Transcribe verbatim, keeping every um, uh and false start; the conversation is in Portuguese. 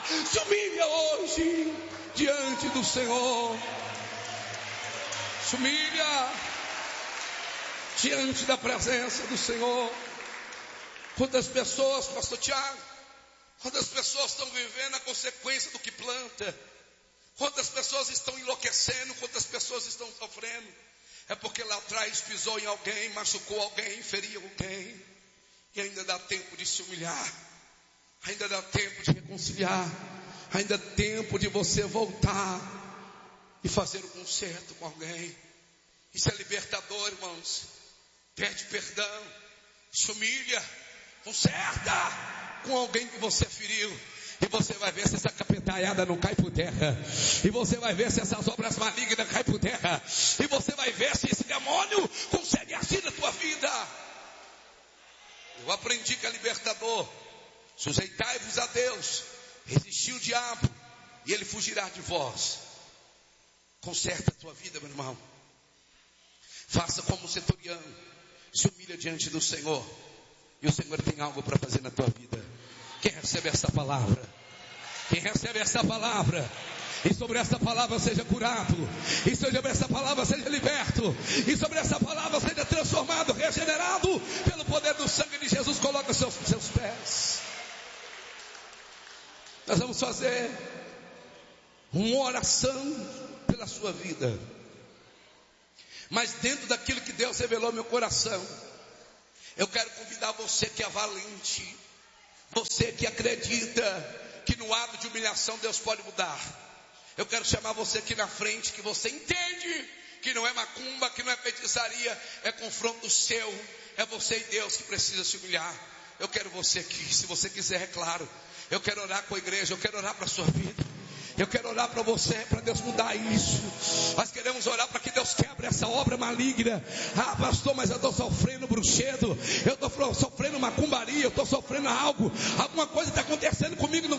Se humilha hoje diante do Senhor. Se humilha diante da presença do Senhor. Quantas pessoas, pastor Tiago, quantas pessoas estão vivendo a consequência do que planta? Quantas pessoas estão enlouquecendo? Quantas pessoas estão sofrendo? É porque lá atrás pisou em alguém, machucou alguém, feriu alguém. E ainda dá tempo de se humilhar. Ainda dá tempo de reconciliar. Ainda dá tempo de você voltar e fazer o conserto com alguém. Isso é libertador, irmãos. Pede perdão, se humilha, conserta com alguém que você feriu. E você vai ver se essa capetaiada não cai por terra. E você vai ver se essas obras malignas caem por terra. E você vai ver se esse demônio consegue agir na tua vida. Eu aprendi que é libertador. Sujeitai-vos a Deus, resistir o diabo, e ele fugirá de vós. Conserta a tua vida, meu irmão. Faça como o centurião. Se humilha diante do Senhor. E o Senhor tem algo para fazer na tua vida. Quem recebe essa palavra? Quem recebe essa palavra? E sobre essa palavra seja curado. E sobre essa palavra seja liberto. E sobre essa palavra seja transformado, regenerado pelo poder do sangue de Jesus. Coloca os seus, seus pés. Nós vamos fazer uma oração pela sua vida. Mas dentro daquilo que Deus revelou no meu coração, eu quero convidar você que é valente, você que acredita que no ato de humilhação Deus pode mudar. Eu quero chamar você aqui na frente, que você entende que não é macumba, que não é feitiçaria, é confronto seu, é você e Deus que precisa se humilhar. Eu quero você aqui, se você quiser, é claro. Eu quero orar com a igreja, eu quero orar para a sua vida. Eu quero orar para você, para Deus mudar isso. Nós queremos orar para que Deus quebre essa obra maligna. Ah, pastor, mas eu estou sofrendo bruxedo, eu estou sofrendo macumbaria, eu estou sofrendo algo, alguma coisa está acontecendo comigo no